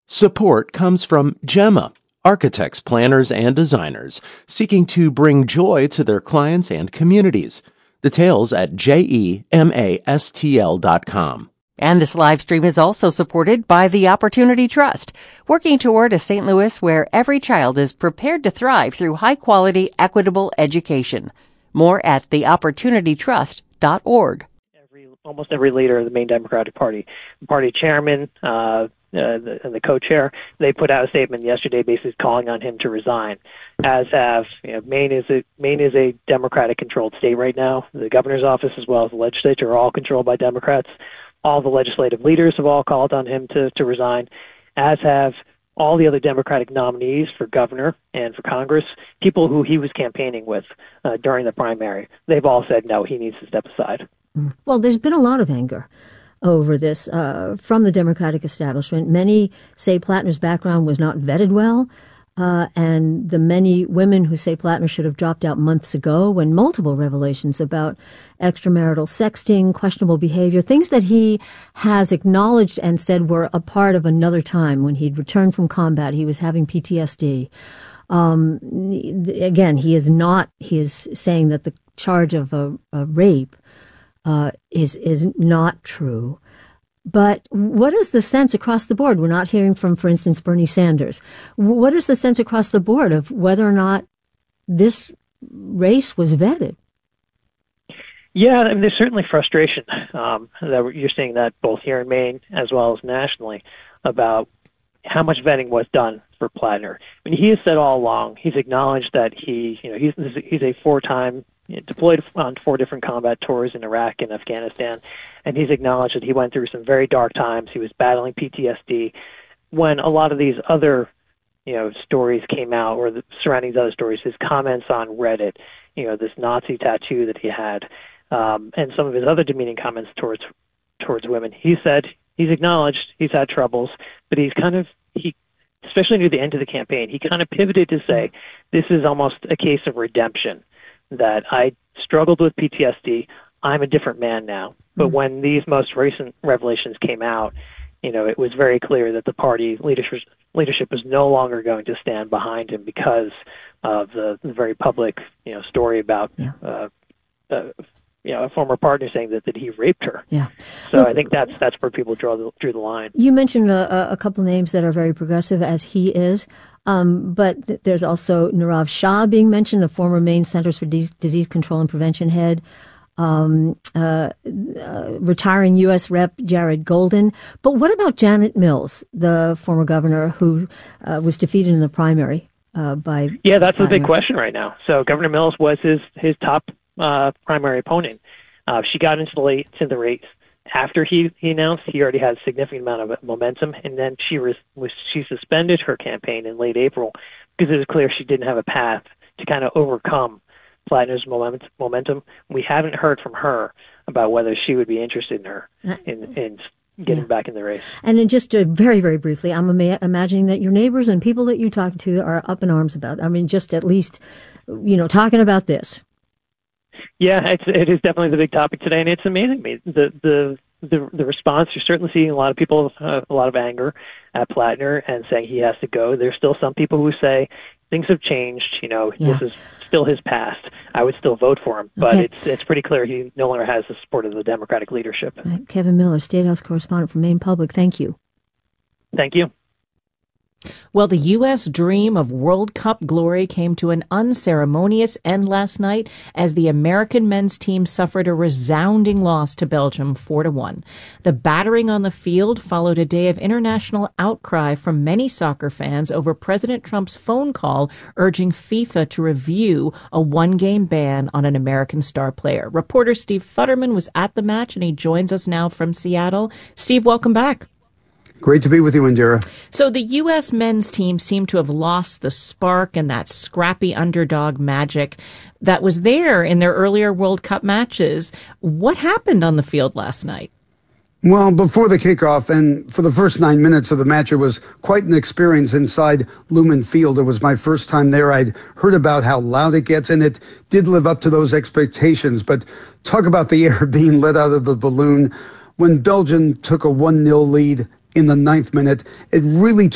Support comes from Gemma, architects, planners, and designers seeking to bring joy to their clients and communities. Details at GEMASTL.com. And this live stream is also supported by the Opportunity Trust, working toward a St. Louis where every child is prepared to thrive through high-quality, equitable education. More at theopportunitytrust.org. Almost every leader of the main Democratic Party, the party chairman, and the co-chair, they put out a statement yesterday basically calling on him to resign, as have, Maine is a Democratic-controlled state right now. The governor's office as well as the legislature are all controlled by Democrats. All the legislative leaders have all called on him to resign, as have all the other Democratic nominees for governor and for Congress, people who he was campaigning with during the primary. They've all said, no, he needs to step aside. Well, there's been a lot of anger over this from the Democratic establishment. Many say Plattner's background was not vetted well, and the many women who say Plattner should have dropped out months ago when multiple revelations about extramarital sexting, questionable behavior, things that he has acknowledged and said were a part of another time when he'd returned from combat. He was having PTSD. Again, he is saying that the charge of a rape is not true. But what is the sense across the board? We're not hearing from, for instance, Bernie Sanders. What is the sense across the board of whether or not this race was vetted? Yeah, I mean, there's certainly frustration that you're seeing that both here in Maine as well as nationally about how much vetting was done for Plattner. I mean, he has said all along, he's acknowledged that he's a four-time deployed on 4 different combat tours in Iraq and Afghanistan, and he's acknowledged that he went through some very dark times. He was battling PTSD when a lot of these other, stories came out, or surrounding these other stories, his comments on Reddit, this Nazi tattoo that he had, and some of his other demeaning comments towards women. He said he's acknowledged he's had troubles, but especially near the end of the campaign, he kind of pivoted to say this is almost a case of redemption. That I struggled with PTSD. I'm a different man now. But when these most recent revelations came out, it was very clear that the party leadership was no longer going to stand behind him because of the very public, story about a former partner saying that he raped her. Yeah. So I think that's where people drew the line. You mentioned a couple names that are very progressive, as he is. But there's also Nirav Shah being mentioned, the former Maine Centers for Disease Control and Prevention head, retiring U.S. Rep. Jared Golden. But what about Janet Mills, the former governor who was defeated in the primary by... Yeah, that's the big question right now. So Governor Mills was his top primary opponent. She got into the race. After he announced, he already had a significant amount of momentum, and then she suspended her campaign in late April because it was clear she didn't have a path to kind of overcome Plattner's momentum. We haven't heard from her about whether she would be interested in her in getting back in the race. And then just very, very briefly, I'm imagining that your neighbors and people that you talk to are up in arms about. I mean, just at least, talking about this. Yeah, it is definitely the big topic today, and it's amazing me the response. You're certainly seeing a lot of people, a lot of anger at Plattner and saying he has to go. There's still some people who say things have changed. This is still his past. I would still vote for him, but it's pretty clear he no longer has the support of the Democratic leadership. Right. Kevin Miller, State House correspondent for Maine Public. Thank you. Thank you. Well, the U.S. dream of World Cup glory came to an unceremonious end last night as the American men's team suffered a resounding loss to Belgium 4-1. The battering on the field followed a day of international outcry from many soccer fans over President Trump's phone call urging FIFA to review a one-game ban on an American star player. Reporter Steve Futterman was at the match, and he joins us now from Seattle. Steve, welcome back. Great to be with you, Indira. So the U.S. men's team seemed to have lost the spark and that scrappy underdog magic that was there in their earlier World Cup matches. What happened on the field last night? Well, before the kickoff and for the first 9 minutes of the match, it was quite an experience inside Lumen Field. It was my first time there. I'd heard about how loud it gets, and it did live up to those expectations. But talk about the air being let out of the balloon. When Belgium took a 1-0 lead in the 9th minute, it really took